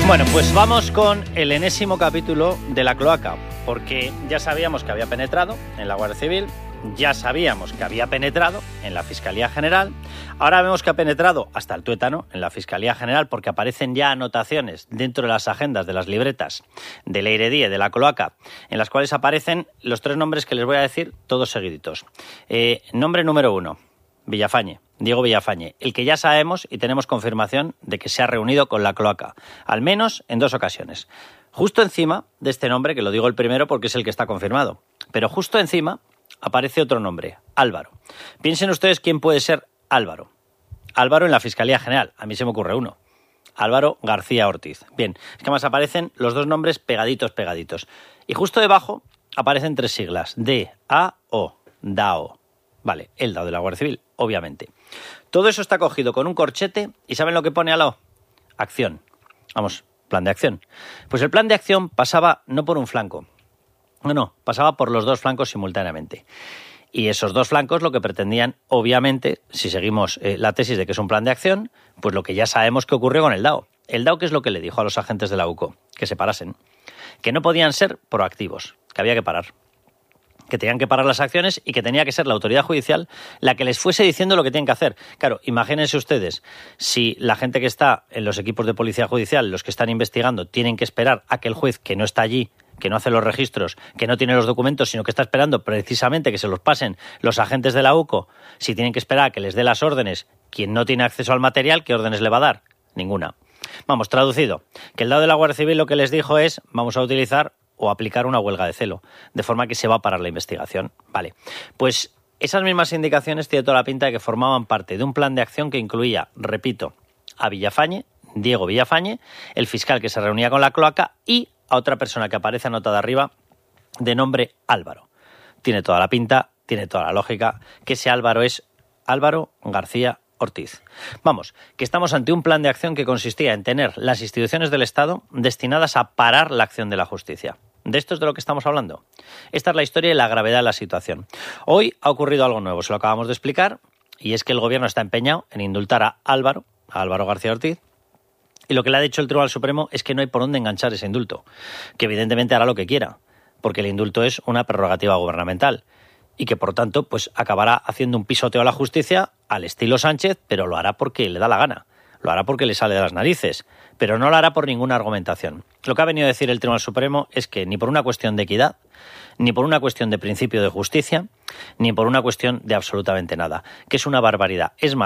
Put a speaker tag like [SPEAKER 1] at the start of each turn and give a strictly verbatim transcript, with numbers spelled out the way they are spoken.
[SPEAKER 1] Bueno, pues vamos con el enésimo capítulo de La Cloaca, porque ya sabíamos que había penetrado en la Guardia Civil, ya sabíamos que había penetrado en la Fiscalía General, ahora vemos que ha penetrado hasta el tuétano en la Fiscalía General, porque aparecen ya anotaciones dentro de las agendas de las libretas de Leiredía, de La Cloaca, en las cuales aparecen los tres nombres que les voy a decir todos seguiditos. Eh, nombre número uno, Villafañe. Diego Villafañe, el que ya sabemos y tenemos confirmación de que se ha reunido con La Cloaca, al menos en dos ocasiones. Justo encima de este nombre, que lo digo el primero porque es el que está confirmado, pero justo encima aparece otro nombre, Álvaro. Piensen ustedes quién puede ser Álvaro. Álvaro en la Fiscalía General, a mí se me ocurre uno. Álvaro García Ortiz. Bien, es que más aparecen los dos nombres pegaditos, pegaditos. Y justo debajo aparecen tres siglas, D A O, D A O. Vale, el D A O de la Guardia Civil, obviamente. Todo eso está cogido con un corchete y ¿saben lo que pone al lado? Acción. Vamos, plan de acción. Pues el plan de acción pasaba no por un flanco, no, no, pasaba por los dos flancos simultáneamente. Y esos dos flancos lo que pretendían, obviamente, si seguimos eh, la tesis de que es un plan de acción, pues lo que ya sabemos que ocurrió con el D A O. El D A O, ¿qué es lo que le dijo a los agentes de la U C O? Que se parasen. Que no podían ser proactivos, que había que parar. Que tenían que parar las acciones y que tenía que ser la autoridad judicial la que les fuese diciendo lo que tienen que hacer. Claro, imagínense ustedes, si la gente que está en los equipos de policía judicial, los que están investigando, tienen que esperar a que el juez que no está allí, que no hace los registros, que no tiene los documentos, sino que está esperando precisamente que se los pasen los agentes de la U C O, si tienen que esperar a que les dé las órdenes, quien no tiene acceso al material, ¿qué órdenes le va a dar? Ninguna. Vamos, traducido, que el D A O de la Guardia Civil lo que les dijo es, vamos a utilizar o aplicar una huelga de celo, de forma que se va a parar la investigación. Vale, pues esas mismas indicaciones tiene toda la pinta de que formaban parte de un plan de acción que incluía, repito, a Villafañe, Diego Villafañe, el fiscal que se reunía con La Cloaca y a otra persona que aparece anotada arriba de nombre Álvaro. Tiene toda la pinta, tiene toda la lógica, que ese Álvaro es Álvaro García Ortiz. Vamos, que estamos ante un plan de acción que consistía en tener las instituciones del Estado destinadas a parar la acción de la justicia. ¿De esto es de lo que estamos hablando? Esta es la historia y la gravedad de la situación. Hoy ha ocurrido algo nuevo, se lo acabamos de explicar, y es que el gobierno está empeñado en indultar a Álvaro, a Álvaro García Ortiz, y lo que le ha dicho el Tribunal Supremo es que no hay por dónde enganchar ese indulto, que evidentemente hará lo que quiera, porque el indulto es una prerrogativa gubernamental, y que por tanto pues acabará haciendo un pisoteo a la justicia al estilo Sánchez, pero lo hará porque le da la gana, lo hará porque le sale de las narices, pero no lo hará por ninguna argumentación. Lo que ha venido a decir el Tribunal Supremo es que ni por una cuestión de equidad, ni por una cuestión de principio de justicia, ni por una cuestión de absolutamente nada, que es una barbaridad. Es más,